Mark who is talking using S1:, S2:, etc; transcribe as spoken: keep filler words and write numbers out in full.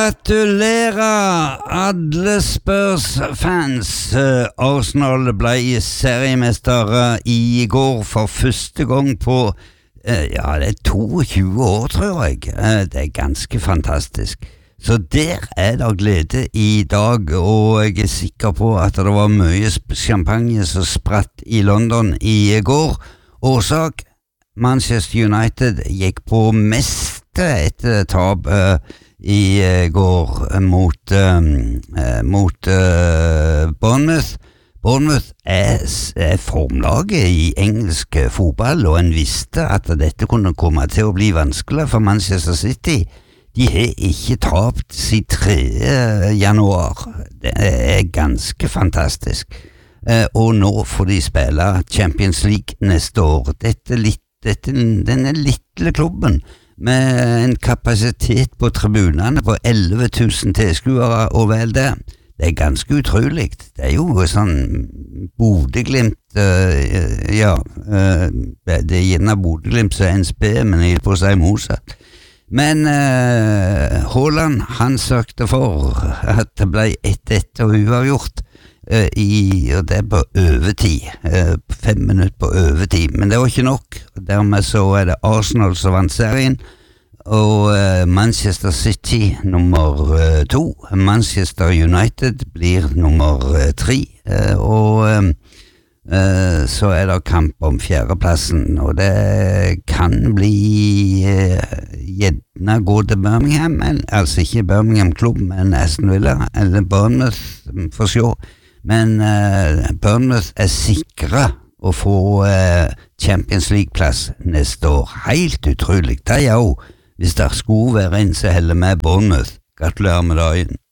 S1: Gratulerer alle Spurs-fans. Arsenal ble seriemestere i går for første gang på ja, det er toogtyve år, tror jeg. Det er ganske fantastisk. Så der er det glede i dag, og jeg er sikker på at det var mye champagne som spratt i London i går. Årsak: Manchester United gikk på meste etter tap uh, i uh, går mot, um, uh, mot uh, Bournemouth. Bournemouth er, er formlaget i engelsk fotball, og en visste at dette kunne komme til å bli vanskelig for Manchester City. De har ikke tapt siden tredje januar. Det er ganske fantastisk. Eh, og nå får de spille Champions League neste år. Dette, litt, dette denne lille klubben med en kapasitet på tribunene på elleve tusen tilskuere og vel det. Det er ganske utrolig. Det er jo sånn Bodø-Glimt, uh, ja, uh, det er gjerne Bodø-Glimt som er en spe, men jeg vil på å si motsatt. Men uh, Haaland, han søkte for at det ble ett ett og uavgjort, uh, i, og det er på overtid, uh, fem minutter på overtid, men det var ikke nok. Dermed så er det Arsenal som vant serien, og uh, Manchester City nummer uh, to. Manchester United blir nummer uh, tre, uh, og um, uh, så er det kamp om fjerdeplassen, og det kan bli gjerne uh, gå til Birmingham, men, altså ikke Birmingham-klubb, men Aston Villa eller Bournemouth, for se. Men uh, Bournemouth er sikre å få uh, Champions League-plass neste år. Helt utrolig. Det er jo, hvis det skulle være en som heller med Bournemouth. Gratulerer med dagen.